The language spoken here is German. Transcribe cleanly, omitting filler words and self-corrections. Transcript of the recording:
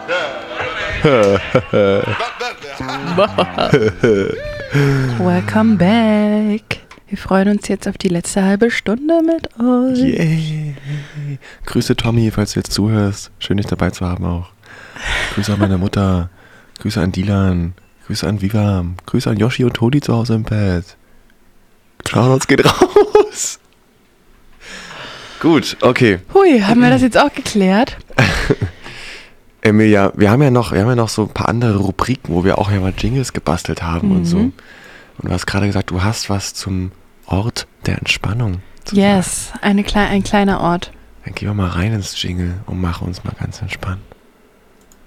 Welcome back. Wir freuen uns jetzt auf die letzte halbe Stunde mit euch. Yay. Grüße Tommy, falls du jetzt zuhörst. Schön, dich dabei zu haben auch. Grüße an meine Mutter. Grüße an Dilan. Grüße an Vivam. Grüße an Yoshi und Toni zu Hause im Bett. Shoutouts geht raus. Gut, okay. Hui, haben wir das jetzt auch geklärt? Emilia, wir haben ja noch so ein paar andere Rubriken, wo wir auch ja mal Jingles gebastelt haben und so. Und du hast gerade gesagt, du hast was zum Ort der Entspannung zu sagen. Yes, ein kleiner Ort. Dann gehen wir mal rein ins Jingle und machen uns mal ganz entspannt.